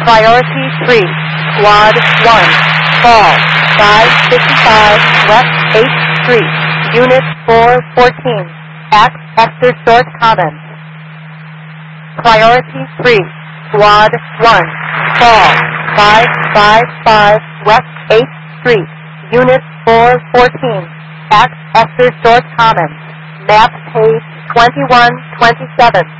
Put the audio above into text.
Priority 3, Squad 1, fall, 555 West 8th Street, Unit 414, Exeter Short Commons. Priority 3, Squad 1, fall, 555 West 8th Street, Unit 414, Exeter Short Commons. Map page 2127.